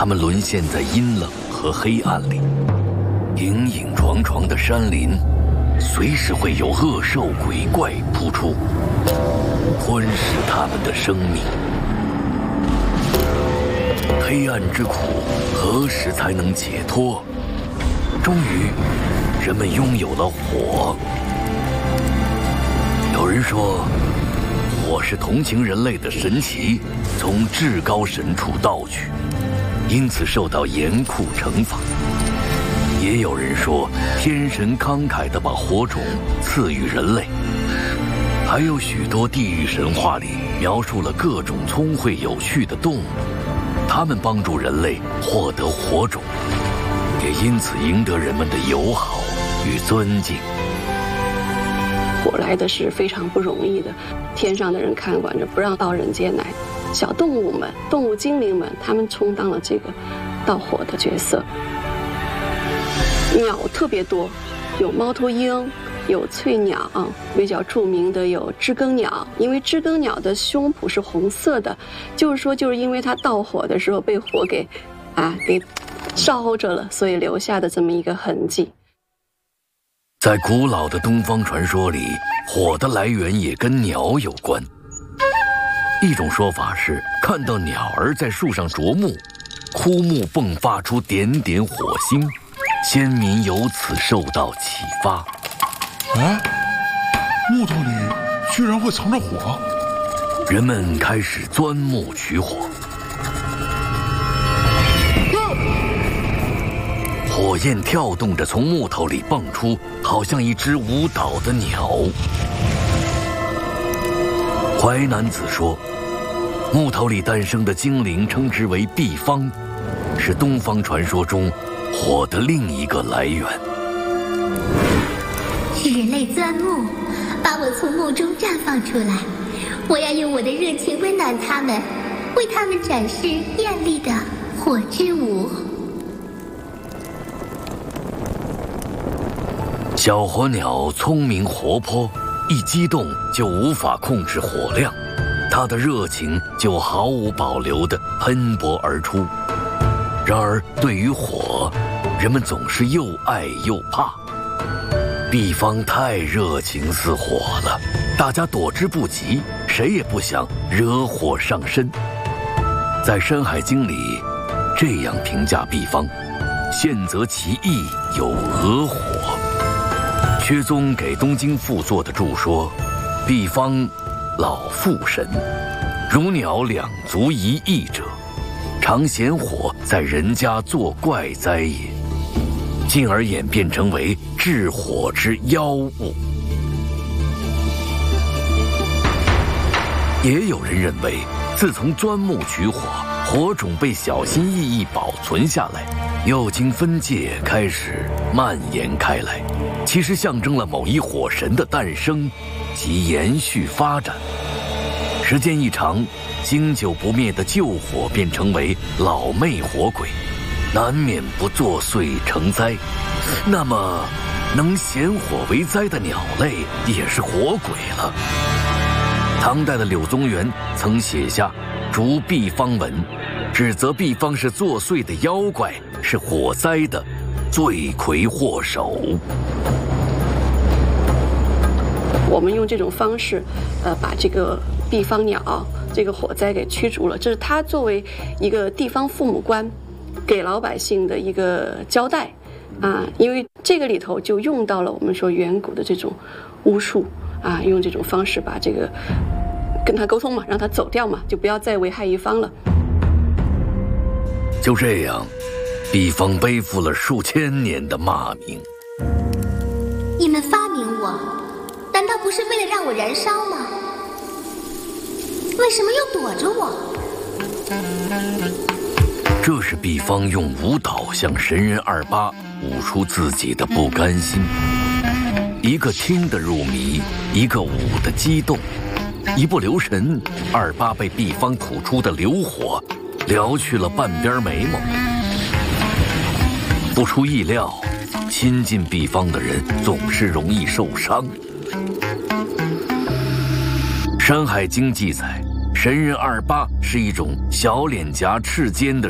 他们沦陷在阴冷和黑暗里，影影幢幢的山林，随时会有恶兽鬼怪扑出，吞噬他们的生命。黑暗之苦何时才能解脱？终于，人们拥有了火。有人说，火是同情人类的神奇，从至高神处盗取，因此受到严酷惩罚。也有人说，天神慷慨地把火种赐予人类。还有许多地狱神话里描述了各种聪慧有趣的动物，他们帮助人类获得火种，也因此赢得人们的友好与尊敬。 火来的是非常不容易的，天上的人看管着，不让到人间来。小动物们、动物精灵们，他们充当了这个盗火的角色。鸟特别多，有猫头鹰，有翠鸟，比较著名的有知更鸟。因为知更鸟的胸脯是红色的，就是因为它盗火的时候被火给烧着了，所以留下的这么一个痕迹。 在古老的东方传说里，火的来源也跟鸟有关。一种说法是看到鸟儿在树上啄木，枯木迸发出点点火星，先民由此受到启发。 木头里居然会藏着火， 人们开始钻木取火。火焰跳动着从木头里蹦出，好像一只舞蹈的鸟。淮南子说，木头里诞生的精灵称之为毕方，是东方传说中火的另一个来源。 是人类钻木，把我从木中绽放出来，我要用我的热情温暖他们，为他们展示艳丽的火之舞。 小火鸟聪明活泼，一激动就无法控制火量，它的热情就毫无保留地喷薄而出。然而对于火，人们总是又爱又怕。毕方太热情似火了，大家躲之不及，谁也不想惹火上身。在《山海经》里这样评价毕方：现则其意有俄火。薛宗给东京赋作的注说，毕方老妇神，如鸟两足一翼者，常嫌火在人家作怪哉也，进而演变成为治火之妖物。也有人认为，自从钻木取火，火种被小心翼翼保存下来，又经分界开始蔓延开来，其实象征了某一火神的诞生及延续发展。时间一长，经久不灭的旧火便成为老魅火鬼，难免不作祟成灾。那么能衔火为灾的鸟类也是火鬼了。唐代的柳宗元曾写下逐毕方文，指责毕方是作祟的妖怪，是火灾的罪魁祸首。 我们用这种方式，把这个毕方鸟这个火灾给驱逐了，这是他作为一个地方父母官给老百姓的一个交代啊。因为这个里头就用到了我们说远古的这种巫术啊，用这种方式把这个跟他沟通嘛，让他走掉嘛，就不要再危害一方了。 就这样，毕方背负了数千年的骂名。 你们发明我，难道不是为了让我燃烧吗？为什么又躲着我？ 这是毕方用舞蹈向神人二八舞出自己的不甘心。一个听得入迷，一个舞得激动，一不留神，二八被毕方吐出的流火燎去了半边眉毛。不出意料，亲近毕方的人总是容易受伤。《山海经》记载，神人二八是一种小脸颊赤尖的